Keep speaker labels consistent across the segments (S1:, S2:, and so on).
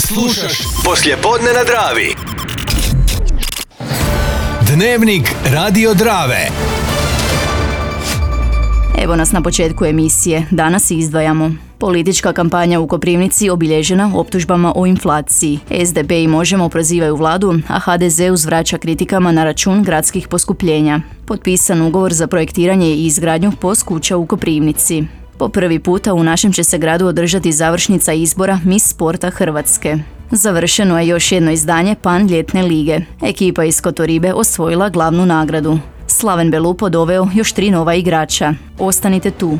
S1: Slušaš Poslijepodne na Dravi. Dnevnik Radio Drave.
S2: Evo nas na početku emisije. Danas izdvajamo. Politička kampanja u Koprivnici obilježena optužbama o inflaciji. SDP i Možemo prozivaju vladu, a HDZ uzvraća kritikama na račun gradskih poskupljenja. Potpisan ugovor za projektiranje i izgradnju POS kuća u Koprivnici. Po prvi puta u našem će se gradu održati završnica izbora Miss Sporta Hrvatske. Završeno je još jedno izdanje Pan ljetne lige. Ekipa iz Kotoribe osvojila glavnu nagradu. Slaven Belupo doveo još 3 nova igrača. Ostanite tu.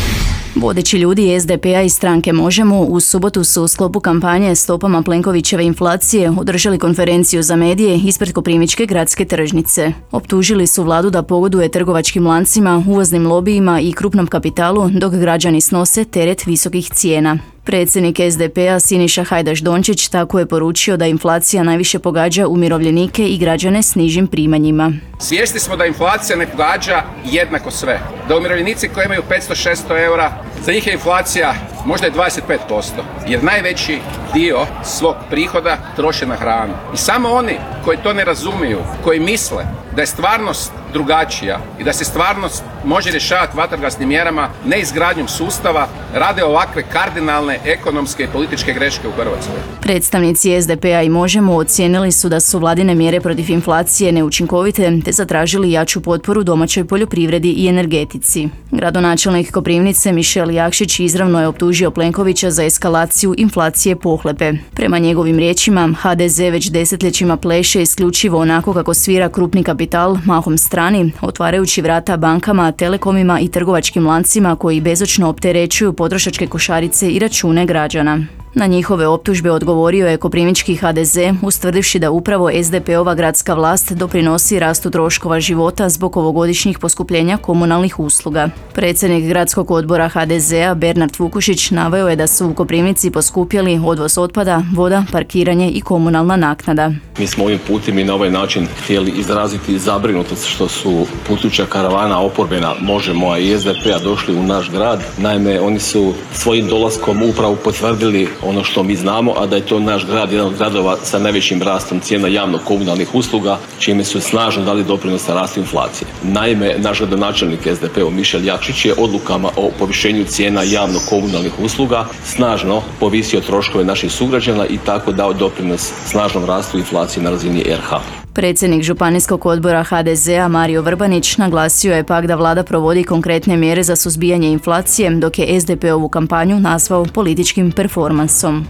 S2: Vodeći ljudi SDP-a i stranke Možemo u subotu su u sklopu kampanje Stopama Plenkovićeve inflacije održali konferenciju za medije ispred Koprivničke gradske tržnice. Optužili su vladu da pogoduje trgovačkim lancima, uvoznim lobijima i krupnom kapitalu dok građani snose teret visokih cijena. Predsjednik SDP-a Siniša Hajdaš Dončić tako je poručio da inflacija najviše pogađa umirovljenike i građane s nižim primanjima.
S3: Svjesni smo da inflacija ne pogađa jednako sve. Da umirovljenici koji imaju 500-600 eura, za njih je inflacija možda je 25%, jer najveći dio svog prihoda troše na hranu. I samo oni koji to ne razumiju, koji misle da je stvarnost drugačija i da se stvarnost može rješavati vatrogasnim mjerama, ne izgradnjom sustava, rade ovakve kardinalne ekonomske i političke greške u Hrvatskoj.
S2: Predstavnici SDP-a i Možemo ocijenili su da su vladine mjere protiv inflacije neučinkovite te zatražili jaču potporu domaćoj poljoprivredi i energetici. Gradonačelnik Koprivnice Mišel Jakšić izravno je optužio Plenkovića za eskalaciju inflacije pohlepe. Prema njegovim riječima, HDZ već desetljećima pleše isključivo onako kako svira krupni kapital, mahom strani, otvarajući vrata bankama, telekomima i trgovačkim lancima koji bezočno opterećuju potrošačke košarice i račune građana. Na njihove optužbe odgovorio je koprivnički HDZ, ustvrdivši da upravo SDP-ova gradska vlast doprinosi rastu troškova života zbog ovogodišnjih poskupljenja komunalnih usluga. Predsjednik gradskog odbora HDZ-a Bernard Vukušić naveo je da su u Koprivnici poskupjeli odvoz otpada, voda, parkiranje i komunalna naknada.
S4: Mi smo ovim putem i na ovaj način htjeli izraziti zabrinutost što su putuća karavana oporbena Možemo i SDP-a došli u naš grad. Naime, oni su svojim dolaskom upravo potvrdili ono što mi znamo, a da je to naš grad, jedan od gradova sa najvećim rastom cijena javno-komunalnih usluga, čime su snažno dali doprinos na rastu inflacije. Naime, naš gradonačelnik SDP-a Mišel Jakšić je odlukama o povišenju cijena javno-komunalnih usluga snažno povisio troškove naših sugrađana i tako dao doprinos snažnom rastu inflacije na razini RH.
S2: Predsjednik Županijskog odbora HDZ-a Mario Vrbanić naglasio je pak da vlada provodi konkretne mjere za suzbijanje inflacije, dok je SDP-ovu kampanju nazvao političkim performansom.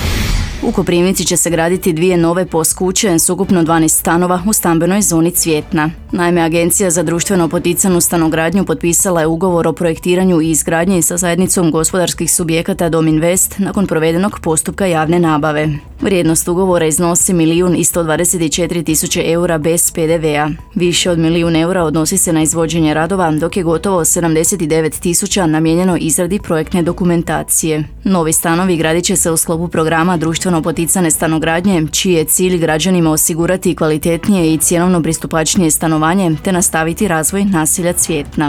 S2: U Koprivnici će se graditi 2 nove POS kuće s ukupno 12 stanova u stambenoj zoni Cvjetna. Naime, Agencija za društveno poticanu stanogradnju potpisala je ugovor o projektiranju i izgradnji sa zajednicom gospodarskih subjekata Dom Invest nakon provedenog postupka javne nabave. Vrijednost ugovora iznosi 1.124.000 eura bez PDV-a. Više od 1.000.000 eura odnosi se na izvođenje radova, dok je gotovo 79.000 namijenjeno izradi projektne dokumentacije. Novi stanovi gradit će se u sklopu programa društveno poticane stanogradnje, čiji je cilj građanima osigurati kvalitetnije i cjenovno pristupačnije stanovanje te nastaviti razvoj naselja Cvjetna.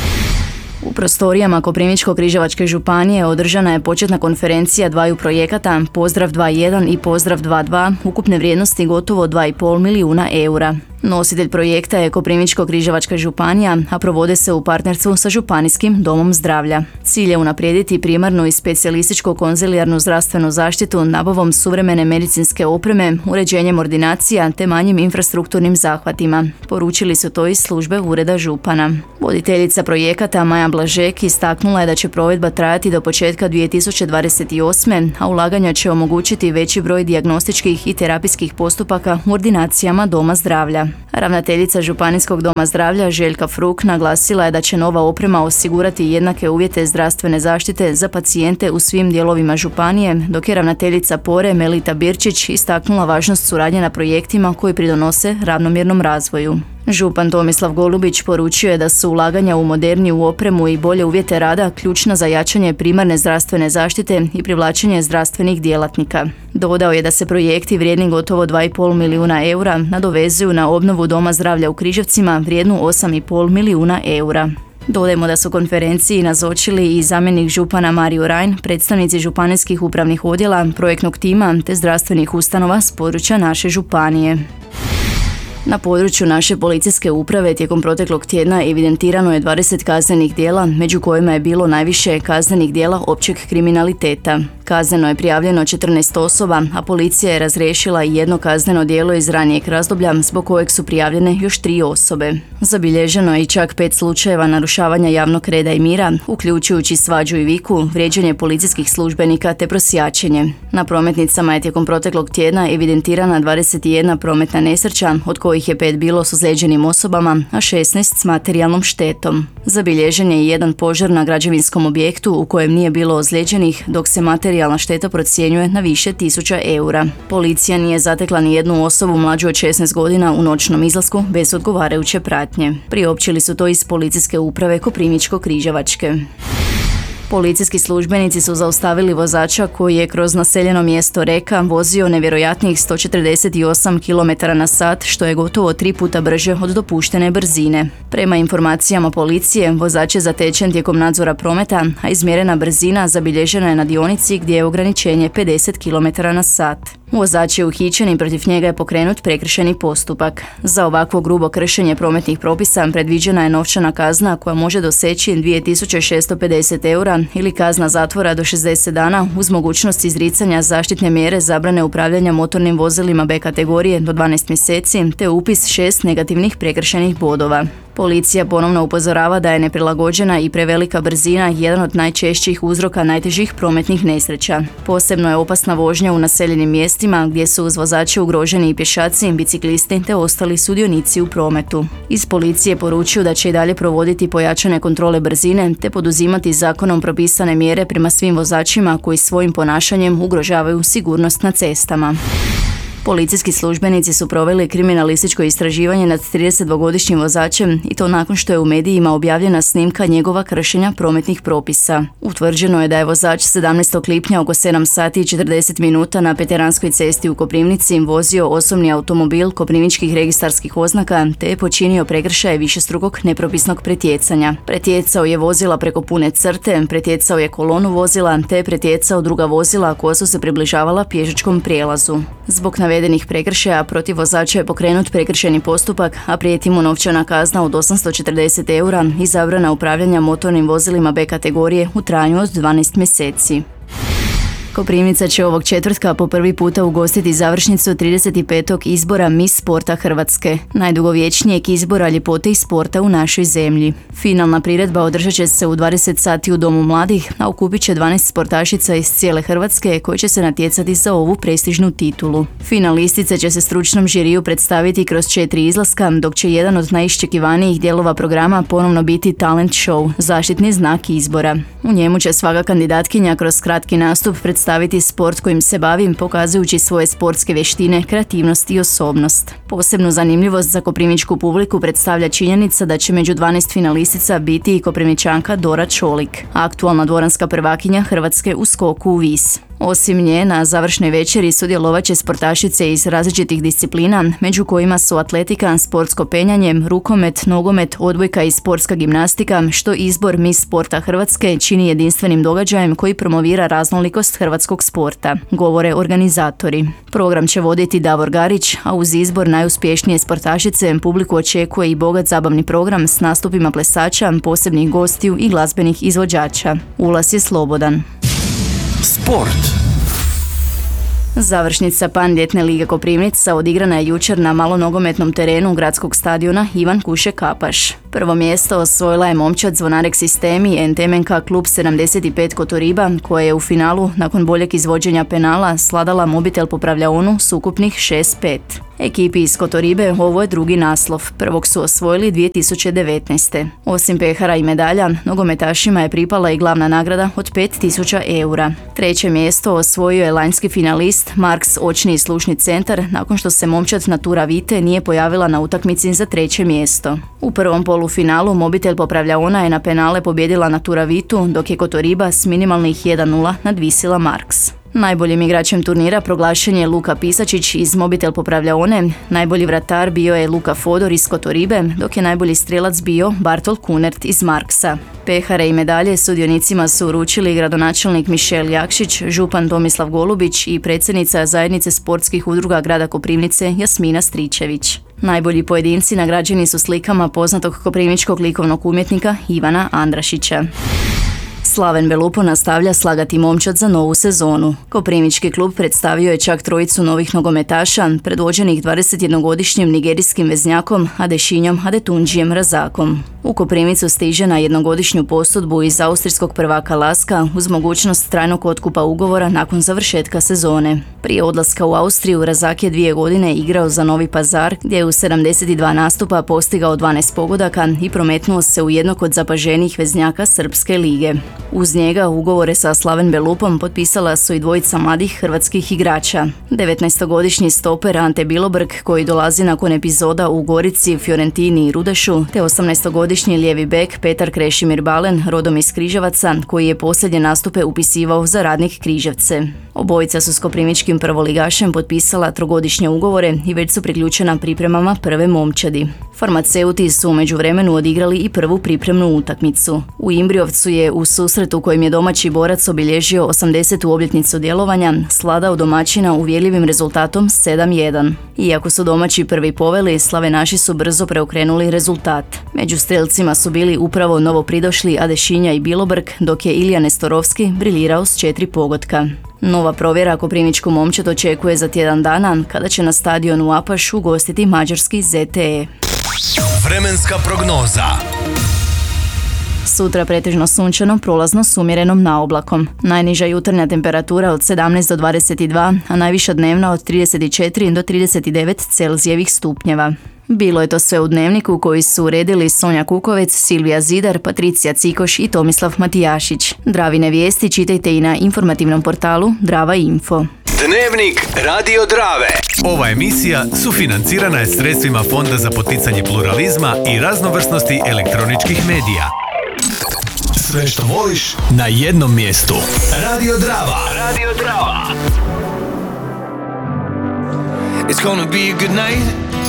S2: U prostorijama Koprivničko-križevačke županije održana je početna konferencija dvaju projekata Pozdrav 2.1 i Pozdrav 2.2 ukupne vrijednosti gotovo 2,5 milijuna eura. Nositelj projekta je Koprivničko-križevačka županija, a provode se u partnerstvu sa Županijskim domom zdravlja. Cilj je unaprijediti primarnu i specijalističko-konzilijarnu zdravstvenu zaštitu nabavom suvremene medicinske opreme, uređenjem ordinacija te manjim infrastrukturnim zahvatima. Poručili su to iz službe Ureda župana. Voditeljica projekata Maja Blažek istaknula je da će provedba trajati do početka 2028. a ulaganja će omogućiti veći broj dijagnostičkih i terapijskih postupaka u ordinacijama doma zdravlja. Ravnateljica Županijskog doma zdravlja Željka Fruk naglasila je da će nova oprema osigurati jednake uvjete zdravstvene zaštite za pacijente u svim dijelovima županije, dok je ravnateljica Pore Melita Birčić istaknula važnost suradnje na projektima koji pridonose ravnomjernom razvoju. Župan Tomislav Golubić poručio je da su ulaganja u moderniju opremu i bolje uvjete rada ključna za jačanje primarne zdravstvene zaštite i privlačenje zdravstvenih djelatnika. Dodao je da se projekti vrijedni gotovo 2,5 milijuna eura nadovezuju na obnovu Doma zdravlja u Križevcima vrijednu 8,5 milijuna eura. Dodajmo da su konferenciji nazočili i zamjenik župana Mario Rajn, predstavnici županijskih upravnih odjela, projektnog tima te zdravstvenih ustanova s područja naše županije. Na području naše policijske uprave tijekom proteklog tjedna evidentirano je 20 kaznenih djela, među kojima je bilo najviše kaznenih djela općeg kriminaliteta. Kazneno je prijavljeno 14 osoba, a policija je razriješila i jedno kazneno djelo iz ranijeg razdoblja zbog kojeg su prijavljene još 3 osobe. Zabilježeno je i čak 5 slučajeva narušavanja javnog reda i mira, uključujući svađu i viku, vrijeđanje policijskih službenika te prosjačenje. Na prometnicama je tijekom proteklog tjedna evidentirana 21 prometna nesreća, od kojih je 5 bilo s ozlijeđenim osobama, a 16 s materijalnom štetom. Zabilježen je i jedan požar na građevinskom objektu u kojem nije bilo ozlijeđenih, dok se materijalna šteta procjenjuje na više tisuća eura. Policija nije zatekla ni jednu osobu mlađu od 16 godina u noćnom izlasku bez odgovarajuće pratnje. Priopćili su to iz policijske uprave Koprivničko-križevačke. Policijski službenici su zaustavili vozača koji je kroz naseljeno mjesto Reka vozio nevjerojatnih 148 km/h, što je gotovo 3 puta brže od dopuštene brzine. Prema informacijama policije, vozač je zatečen tijekom nadzora prometa, a izmjerena brzina zabilježena je na dionici gdje je ograničenje 50 km/h. Vozač je uhićen i protiv njega je pokrenut prekršajni postupak. Za ovakvo grubo kršenje prometnih propisa predviđena je novčana kazna koja može doseći 2650 eura ili kazna zatvora do 60 dana uz mogućnost izricanja zaštitne mjere zabrane upravljanja motornim vozilima B kategorije do 12 mjeseci te upis 6 negativnih prekršajnih bodova. Policija ponovno upozorava da je neprilagođena i prevelika brzina jedan od najčešćih uzroka najtežih prometnih nesreća. Posebno je opasna vožnja u naseljenim mjestima gdje su uz vozače ugroženi i pješaci, biciklisti te ostali sudionici u prometu. Iz policije poručuju da će i dalje provoditi pojačane kontrole brzine te poduzimati zakonom propisane mjere prema svim vozačima koji svojim ponašanjem ugrožavaju sigurnost na cestama. Policijski službenici su proveli kriminalističko istraživanje nad 32-godišnjim vozačem i to nakon što je u medijima objavljena snimka njegova kršenja prometnih propisa. Utvrđeno je da je vozač 17. lipnja oko 7 sati i 40 minuta na Peteranskoj cesti u Koprivnici vozio osobni automobil koprivničkih registarskih oznaka te je počinio prekršaje višestrukog nepropisnog pretjecanja. Pretjecao je vozila preko pune crte, pretjecao je kolonu vozila te je pretjecao druga vozila koja su se približavala pješačkom prijelazu. Zbog navedenih prekršaja protiv vozača je pokrenut prekršajni postupak, a prijeti mu novčana kazna od 840 eura i zabrana upravljanja motornim vozilima B kategorije u trajanju od 12 mjeseci. Koprivnica će ovog četvrtka po prvi puta ugostiti završnicu 35. izbora Miss Sporta Hrvatske, najdugovječnijeg izbora ljepote i sporta u našoj zemlji. Finalna priredba održat će se u 20 sati u Domu mladih, a okupit će 12 sportašica iz cijele Hrvatske koje će se natjecati za ovu prestižnu titulu. Finalistice će se stručnom žiriju predstaviti kroz 4 izlaska, dok će jedan od najiščekivanijih dijelova programa ponovno biti talent show, zaštitni znak izbora. U njemu će svaka kandidatkinja kroz kratki nastup predstaviti sport kojim se bavi, pokazujući svoje sportske vještine, kreativnost i osobnost. Posebnu zanimljivost za koprivničku publiku predstavlja činjenica da će među 12 finalistica biti i Koprivničanka Dora Čolik, aktualna dvoranska prvakinja Hrvatske u skoku u vis. Osim nje, na završnoj večeri sudjelovat će sportašice iz različitih disciplina, među kojima su atletika, sportsko penjanje, rukomet, nogomet, odbojka i sportska gimnastika, što izbor Miss Sporta Hrvatske čini jedinstvenim događajem koji promovira raznolikost hrvatskog sporta, govore organizatori. Program će voditi Davor Garić, a uz izbor najuspješnije sportašice publiku očekuje i bogat zabavni program s nastupima plesača, posebnih gostiju i glazbenih izvođača. Ulaz je slobodan.
S1: Sport.
S2: Završnica PAN ljetne lige Koprivnica odigrana je jučer na malonogometnom terenu gradskog stadiona Ivan Kuše Kapaš. Prvo mjesto osvojila je momčad Zvonarek Sistemi NTMNK klub 75 Kotoriba, koja je u finalu, nakon boljeg izvođenja penala, sladala Mobitel Popravljaonu s ukupnih 6-5. Ekipi iz Kotoribe ovo je drugi naslov, prvog su osvojili 2019. Osim pehara i medalja, nogometašima je pripala i glavna nagrada od 5000 eura. Treće mjesto osvojio je lanjski finalist Marks očni i slušni centar nakon što se momčad Natura Vite nije pojavila na utakmici za treće mjesto. U prvom polufinalu Mobitel Popravljaona je na penale pobjedila Natura Vitu, dok je Kotoriba s minimalnih 1-0 nadvisila Marks. Najboljim igračem turnira proglašen je Luka Pisačić iz Mobitel popravljaone, najbolji vratar bio je Luka Fodor iz Kotoribe, dok je najbolji strelac bio Bartol Kunert iz Marksa. Pehare i medalje sudionicima su uručili gradonačelnik Mišel Jakšić, župan Tomislav Golubić i predsjednica Zajednice sportskih udruga grada Koprivnice Jasmina Stričević. Najbolji pojedinci nagrađeni su slikama poznatog koprivničkog likovnog umjetnika Ivana Andrašića. Slaven Belupo nastavlja slagati momčad za novu sezonu. Koprivnički klub predstavio je čak trojicu novih nogometaša, predvođenih 21-godišnjim nigerijskim veznjakom Adešinjom Adetundžijem Razakom. U Koprivnicu stiže na jednogodišnju posudbu iz austrijskog prvaka Laska uz mogućnost trajnog otkupa ugovora nakon završetka sezone. Prije odlaska u Austriju Razak je 2 godine igrao za Novi Pazar, gdje je u 72 nastupa postigao 12 pogodaka i prometnuo se u jednog od zapaženijih veznjaka Srpske lige. Uz njega ugovore sa Slaven Belupom potpisala su i dvojica mladih hrvatskih igrača. 19-godišnji stoper Ante Bilobrg, koji dolazi nakon epizoda u Gorici, Fiorentini i Rudešu, te 18-godišnji lijevi bek Petar Krešimir Balen, rodom iz Križevaca, koji je posljednje nastupe upisivao za Radnik Križevce. Obojica su s koprivničkim prvoligašem potpisala 3-godišnje ugovore i već su priključena pripremama prve momčadi. Farmaceuti su u međuvremenu odigrali i prvu pripremnu utakmicu. U Imbriovcu je u susretu kojim je domaći borac obilježio 80. obljetnicu djelovanja svladao domaćina uvjerljivim rezultatom 7:1. Iako su domaći prvi poveli, slavenaši su brzo preokrenuli rezultat. Među strelcima su bili upravo novopridošli Adešinja i Bilobrg, dok je Ilija Nestorovski briljirao s 4 pogotka. Nova provjera koprivničku momčad očekuje za tjedan dana, kada će na stadionu Apaš ugostiti mađarski ZTE.
S1: Vremenska prognoza.
S2: Sutra pretežno sunčano, prolazno s umjerenom naoblakom. Najniža jutarnja temperatura od 17 do 22, a najviša dnevna od 34 do 39 Celzijevih stupnjeva. Bilo je to sve u Dnevniku koji su uredili Sonja Kukovec, Silvija Zidar, Patricija Cikoš i Tomislav Matijašić. Dravine vijesti čitajte i na informativnom portalu Drava Info.
S1: Dnevnik Radio Drave. Ova emisija sufinancirana je sredstvima Fonda za poticanje pluralizma i raznovrsnosti elektroničkih medija. Sve što voliš na jednom mjestu. Radio Drava. Radio Drava.
S5: It's gonna be a good night.